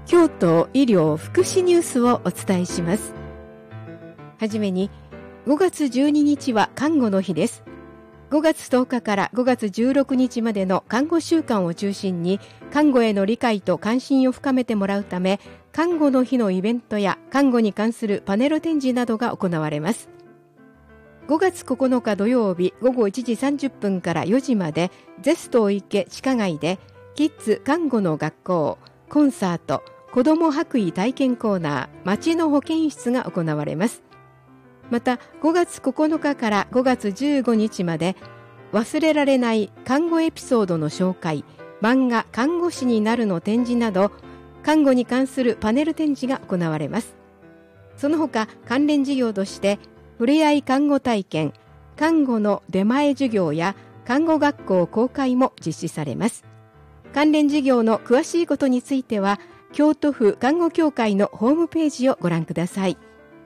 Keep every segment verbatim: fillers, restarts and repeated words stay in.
京都医療福祉ニュースをお伝えします。はじめに、ごがつじゅうににちは看護の日です。ごがつとおかからごがつじゅうろくにちまでの看護週間を中心に、看護への理解と関心を深めてもらうため、看護の日のイベントや看護に関するパネル展示などが行われます。ごがつここのか土曜日ごごいちじさんじゅっぷんからよじまで、ゼスト池地下街で、キッズ看護の学校、コンサート、子ども白衣体験コーナー、町の保健室が行われます。またごがつここのかからごがつじゅうごにちまで、忘れられない看護エピソードの紹介、漫画看護師になるの展示など、看護に関するパネル展示が行われます。その他関連事業として、ふれあい看護体験、看護の出前授業や看護学校公開も実施されます。関連事業の詳しいことについては、京都府看護協会のホームページをご覧ください。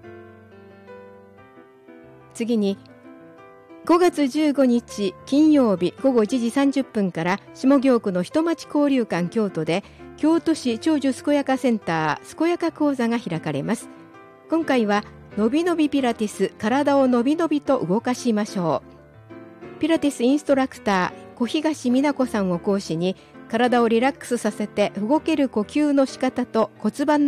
次に、ごがつじゅうごにち金曜日ごごいちじさんじゅっぷんから下京区の人町交流館京都で、京都市長寿健やかセンター健やか講座が開かれます。今回はのびのびピラティス、体をのびのびと動かしましょう。ピラティスインストラクター小東美奈子さんを講師に、体をリラックスさせて動ける呼吸の仕方と骨盤の